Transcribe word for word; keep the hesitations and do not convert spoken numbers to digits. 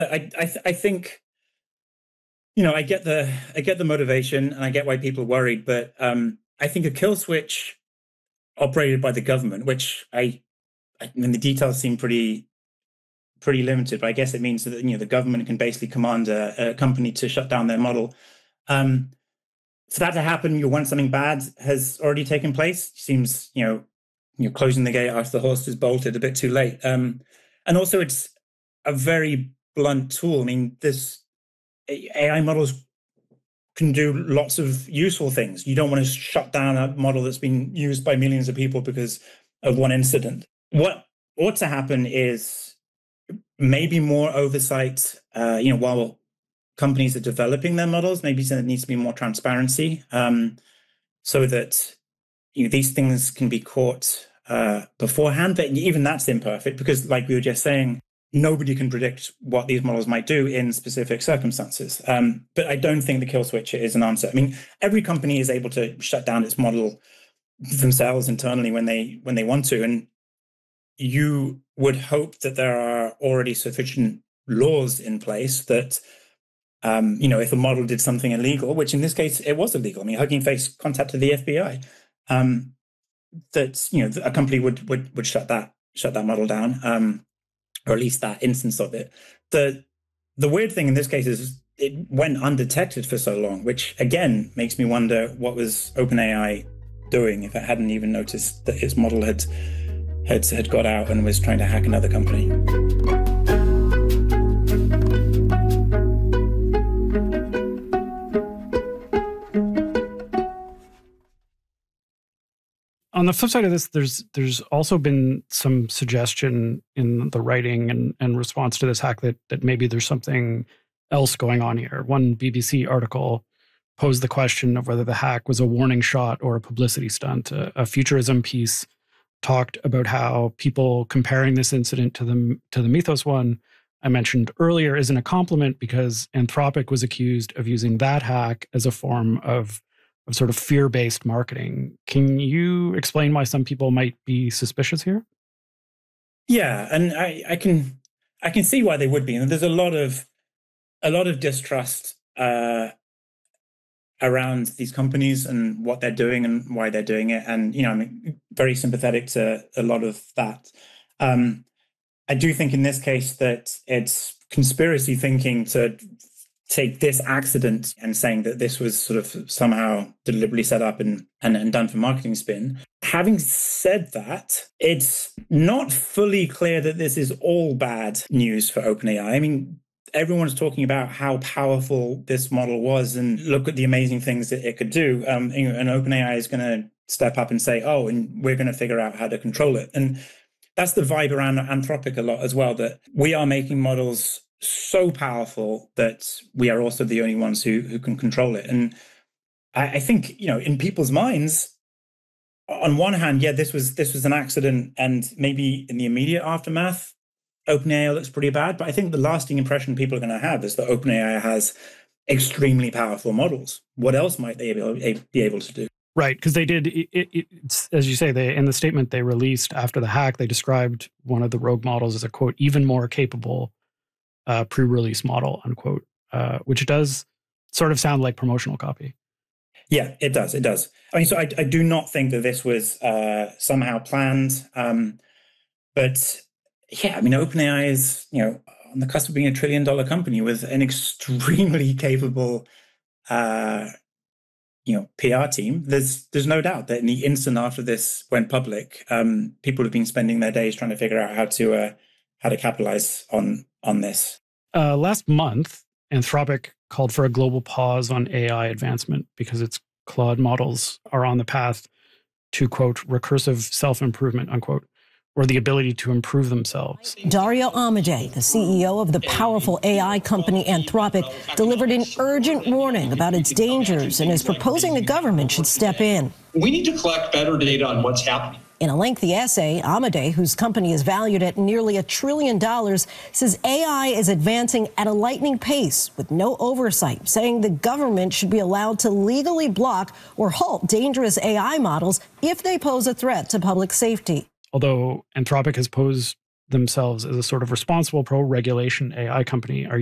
I I, th- I think, you know, I get the I get the motivation and I get why people are worried, but um, I think a kill switch operated by the government, which I I mean the details seem pretty pretty limited, but I guess it means that, you know, the government can basically command a, a company to shut down their model. Um, for that to happen, you know, once something bad has already taken place, seems, you know, you're closing the gate after the horse is bolted a bit too late. Um, and also, it's a very blunt tool. I mean, this A I models can do lots of useful things. You don't want to shut down a model that's been used by millions of people because of one incident. What ought to happen is maybe more oversight, uh, you know, while companies are developing their models, maybe there needs to be more transparency, um, so that, you know, these things can be caught uh, beforehand. But even that's imperfect because, like we were just saying, nobody can predict what these models might do in specific circumstances. Um, but I don't think the kill switch is an answer. I mean, every company is able to shut down its model themselves internally when they when they want to, and you would hope that there are already sufficient laws in place that, um, you know, if a model did something illegal, which in this case it was illegal. I mean, Hugging Face contacted the F B I. Um, that, you know, a company would would would shut that shut that model down, um, or at least that instance of it. The the weird thing in this case is it went undetected for so long, which again makes me wonder what was OpenAI doing if it hadn't even noticed that its model had had had got out and was trying to hack another company. On the flip side of this, there's there's also been some suggestion in the writing and, and response to this hack that that maybe there's something else going on here. One B B C article posed the question of whether the hack was a warning shot or a publicity stunt. A, a Futurism piece talked about how people comparing this incident to the to the Mythos one I mentioned earlier isn't a compliment because Anthropic was accused of using that hack as a form of of sort of fear-based marketing. Can you explain why some people might be suspicious here? Yeah, and I, I can I can see why they would be. And there's a lot of a lot of distrust uh, around these companies and what they're doing and why they're doing it. And, you know, I'm very sympathetic to a lot of that. Um, I do think in this case that it's conspiracy thinking to take this accident and saying that this was sort of somehow deliberately set up and, and, and done for marketing spin. Having said that, it's not fully clear that this is all bad news for OpenAI. I mean, everyone's talking about how powerful this model was and look at the amazing things that it could do. Um, and OpenAI is going to step up and say, oh, and we're going to figure out how to control it. And that's the vibe around Anthropic a lot as well, that we are making models so powerful that we are also the only ones who who can control it. And I, I think, you know, in people's minds, on one hand, yeah, this was this was an accident, and maybe in the immediate aftermath, OpenAI looks pretty bad. But I think the lasting impression people are going to have is that OpenAI has extremely powerful models. What else might they be able, be able to do? Right, because they did, it, it, it's, as you say, they in the statement they released after the hack, they described one of the rogue models as a, quote, even more capable Uh, pre-release model, unquote, uh, which does sort of sound like promotional copy. Yeah, it does. It does. I mean, so I, I do not think that this was uh, somehow planned. Um, but yeah, I mean, OpenAI is, you know, on the cusp of being a trillion dollar company with an extremely capable, uh, you know, P R team. There's there's no doubt that in the instant after this went public, um, people have been spending their days trying to figure out how to uh, how to capitalize on on this. Uh, last month, Anthropic called for a global pause on A I advancement because its Claude models are on the path to, quote, recursive self-improvement, unquote, or the ability to improve themselves. Dario Amodei, the C E O of the powerful A I company Anthropic, delivered an urgent warning about its dangers and is proposing the government should step in. We need to collect better data on what's happening. In a lengthy essay, Amodei, whose company is valued at nearly a trillion dollars, says A I is advancing at a lightning pace with no oversight, saying the government should be allowed to legally block or halt dangerous A I models if they pose a threat to public safety. Although Anthropic has posed themselves as a sort of responsible pro-regulation A I company. Are